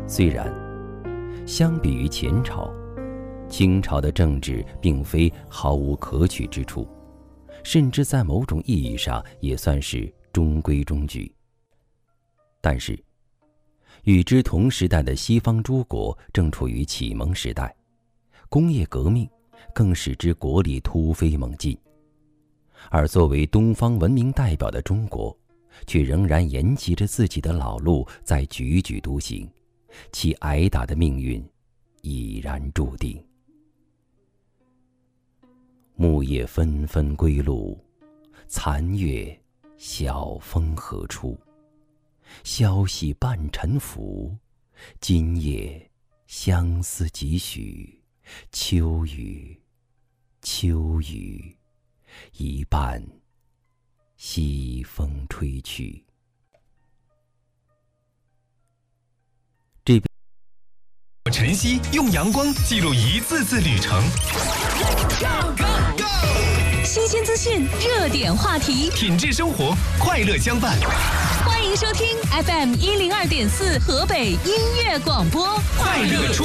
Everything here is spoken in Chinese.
虽然相比于前朝，清朝的政治并非毫无可取之处，甚至在某种意义上也算是中规中矩。但是与之同时代的西方诸国正处于启蒙时代，工业革命更使之国力突飞猛进，而作为东方文明代表的中国，却仍然沿袭着自己的老路在踽踽独行，其挨打的命运已然注定。木叶纷纷归路，残月晓风何处？消息半沉浮，今夜相思几许？秋雨，秋雨，一半西风吹去。 晨曦用阳光记录一次次旅程， 新鲜资讯，热点话题， 品质生活，快乐相伴。 欢迎收听 FM102.4河北音乐广播， 快乐出